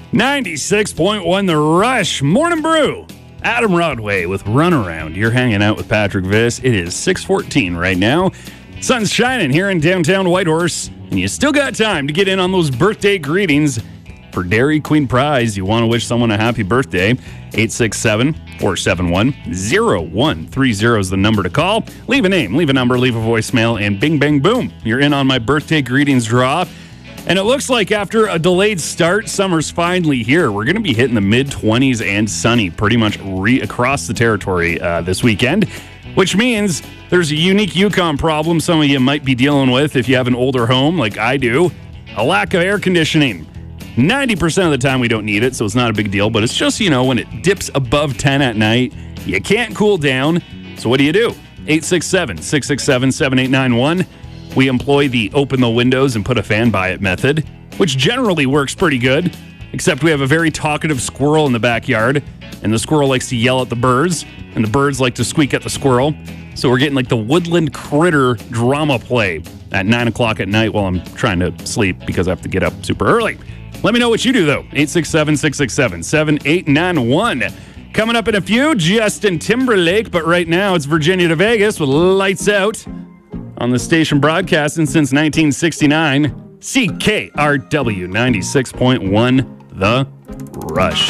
96.1 The Rush. Morning Brew. Adam Rodway with Runaround. You're hanging out with Patrick Viss. It is 6:14 right now. Sun's shining here in downtown Whitehorse, and you still got time to get in on those birthday greetings. For Dairy Queen prize, you want to wish someone a happy birthday. 867-471-0130 is the number to call. Leave a name, leave a number, leave a voicemail, and bing, bang, boom. You're in on my birthday greetings draw. And it looks like after a delayed start, summer's finally here. We're going to be hitting the mid-20s and sunny pretty much across the territory this weekend, which means there's a unique Yukon problem some of you might be dealing with if you have an older home like I do. A lack of air conditioning. 90% of the time we don't need it, so it's not a big deal, but it's just, when it dips above 10 at night, you can't cool down. So what do you do? 867-667-7891. We employ the open the windows and put a fan by it method, which generally works pretty good, except we have a very talkative squirrel in the backyard, and the squirrel likes to yell at the birds, and the birds like to squeak at the squirrel. So we're getting like the woodland critter drama play at 9 o'clock at night while I'm trying to sleep because I have to get up super early. Let me know what you do, though. 867-667-7891. Coming up in a few, Justin Timberlake, but right now it's Virginia to Vegas with Lights Out on the station broadcasting since 1969. CKRW 96.1 The Rush.